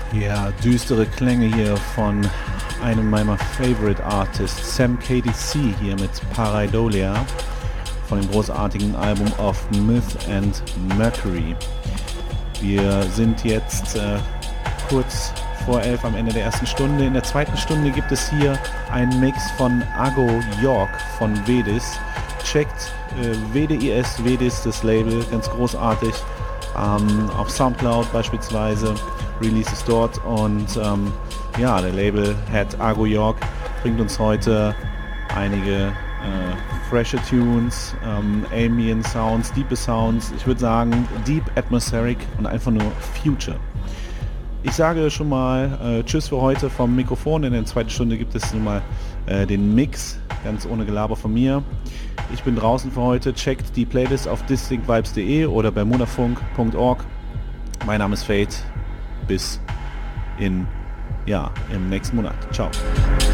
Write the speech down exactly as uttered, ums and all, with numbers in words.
Ja, düstere Klänge hier von einem meiner Favorite Artists, Sam K D C, hier mit Pareidolia von dem großartigen Album Of Myth and Mercury. Wir sind jetzt äh, kurz vor elf am Ende der ersten Stunde. In der zweiten Stunde gibt es hier einen Mix von Ago York von Vedis. Checkt äh, W D I S, Vedis, das Label, ganz großartig. Ähm, auf Soundcloud beispielsweise, Releases dort und ähm, ja, der Label-Head Ago York bringt uns heute einige äh, freshe Tunes, ähm, Ambient Sounds, Deep Sounds, ich würde sagen Deep Atmospheric und einfach nur Future. Ich sage schon mal äh, Tschüss für heute vom Mikrofon. In der zweiten Stunde gibt es nun mal äh, den Mix, ganz ohne Gelaber von mir. Ich bin draußen für heute. Checkt die Playlist auf distinct vibes punkt de oder bei monafunk punkt org. Mein Name ist Fate. Bis in, ja, im nächsten Monat. Ciao.